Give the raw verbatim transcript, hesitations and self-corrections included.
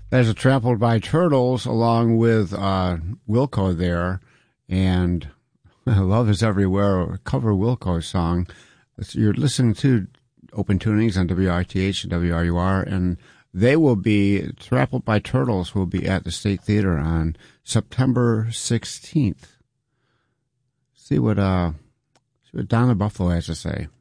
There's a Trampled by Turtles along with uh, Wilco there, and Love is Everywhere, a cover Wilco song. You're listening to Open Tunings on W R T H and W R U R, and they will be, Trampled by Turtles will be at the State Theater on September sixteenth. See what, uh, see what Donna Buffalo has to say.